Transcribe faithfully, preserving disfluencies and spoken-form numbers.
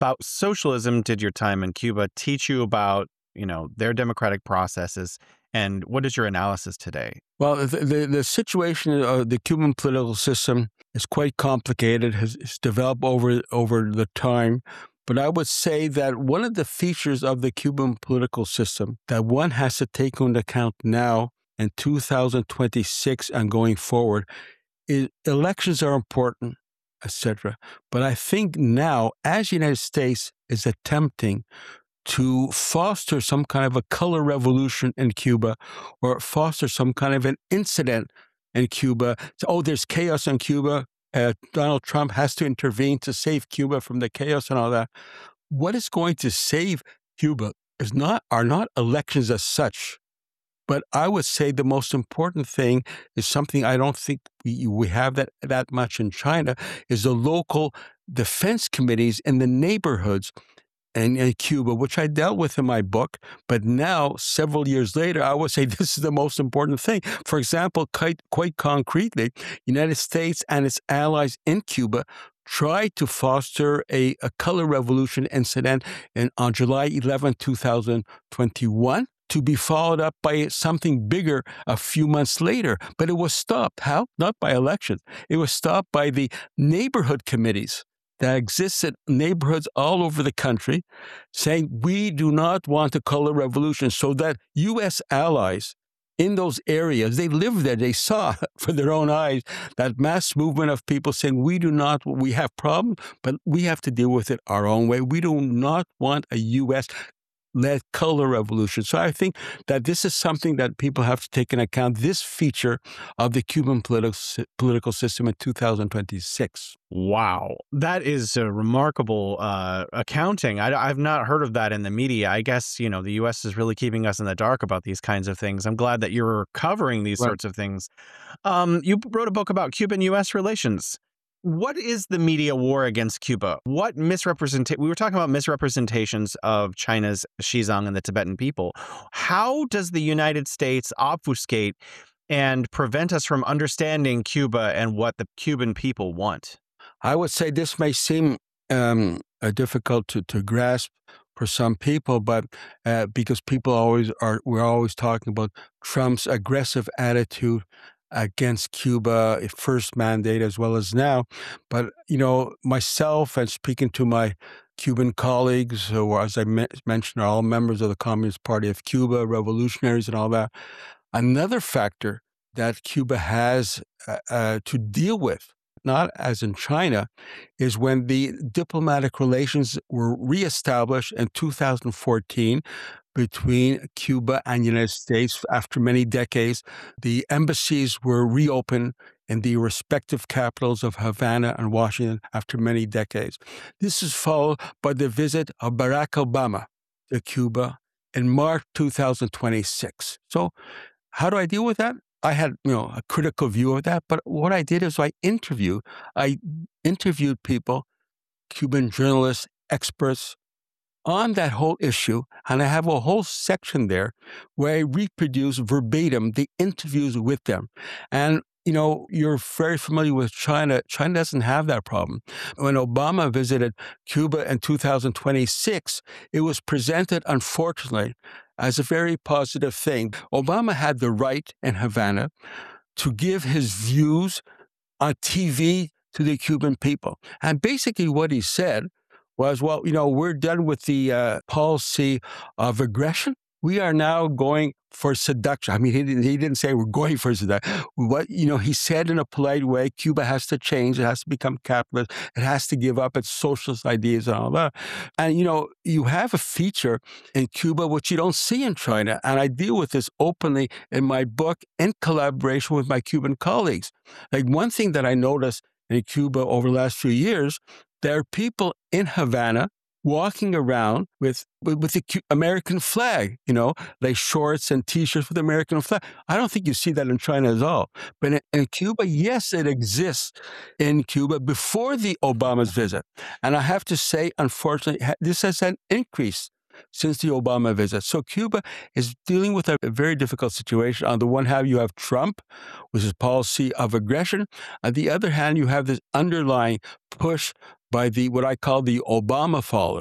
about socialism did your time in Cuba teach you about, you know, their democratic processes? And what is your analysis today? Well, the, the, the situation of the Cuban political system is quite complicated, has, has developed over, over the time. But I would say that one of the features of the Cuban political system that one has to take into account now in two thousand twenty-six and going forward is elections are important, et cetera. But I think now, as the United States is attempting to foster some kind of a color revolution in Cuba or foster some kind of an incident in Cuba. So, oh, there's chaos in Cuba. Uh, Donald Trump has to intervene to save Cuba from the chaos and all that. What is going to save Cuba is not are not elections as such. But I would say the most important thing is something I don't think we, we have that, that much in China, is the local defense committees in the neighborhoods in, in Cuba, which I dealt with in my book. But now, several years later, I would say this is the most important thing. For example, quite, quite concretely, United States and its allies in Cuba tried to foster a, a color revolution incident in, on July eleventh, two thousand twenty-one. To be followed up by something bigger a few months later. But it was stopped. How? Not by elections. It was stopped by the neighborhood committees that exist in neighborhoods all over the country, saying, we do not want a color revolution, so that U S allies in those areas, they lived there, they saw for their own eyes that mass movement of people saying, we do not, we have problems, but we have to deal with it our own way. We do not want a U S led color revolution. So I think that this is something that people have to take into account, this feature of the Cuban politi- political system in two thousand twenty-six. Wow. That is a remarkable uh, accounting. I, I've not heard of that in the media. I guess, you know, the U S is really keeping us in the dark about these kinds of things. I'm glad that you're covering these Right. sorts of things. Um, you wrote a book about Cuban-U S relations. What is the media war against Cuba? What misrepresentation? We were talking about misrepresentations of China's Xizang and the Tibetan people. How does the United States obfuscate and prevent us from understanding Cuba and what the Cuban people want? I would say this may seem um, uh, difficult to, to grasp for some people, but uh, because people always are, we're always talking about Trump's aggressive attitude against Cuba, first mandate as well as now. But, you know, myself and speaking to my Cuban colleagues, who, as I me- mentioned, are all members of the Communist Party of Cuba, revolutionaries and all that, another factor that Cuba has uh, uh, to deal with, not as in China, is when the diplomatic relations were reestablished in two thousand fourteen between Cuba and the United States after many decades. The embassies were reopened in the respective capitals of Havana and Washington after many decades. This is followed by the visit of Barack Obama to Cuba in March two thousand twenty-six. So how do I deal with that? I had, you know, a critical view of that, but what I did is I interviewed, I interviewed people, Cuban journalists, experts, on that whole issue, and I have a whole section there where I reproduce verbatim the interviews with them. And, you know, you're very familiar with China. China doesn't have that problem. When Obama visited Cuba in two thousand twenty-six, it was presented, unfortunately, as a very positive thing. Obama had the right in Havana to give his views on T V to the Cuban people. And basically what he said was, well, you know, we're done with the uh, policy of aggression. We are now going for seduction. I mean, he didn't, he didn't say we're going for seduction. What, you know, he said in a polite way, Cuba has to change. It has to become capitalist. It has to give up its socialist ideas and all that. And, you know, you have a feature in Cuba which you don't see in China. And I deal with this openly in my book in collaboration with my Cuban colleagues. Like, one thing that I noticed in Cuba over the last few years, there are people in Havana walking around with, with, with the American flag, you know, like shorts and T-shirts with the American flag. I don't think you see that in China at all. But in, in Cuba, yes, it exists in Cuba before the Obama's visit. And I have to say, unfortunately, this has an increase since the Obama visit. So Cuba is dealing with a very difficult situation. On the one hand, you have Trump with his policy of aggression. On the other hand, you have this underlying push by the what I call the Obama followers.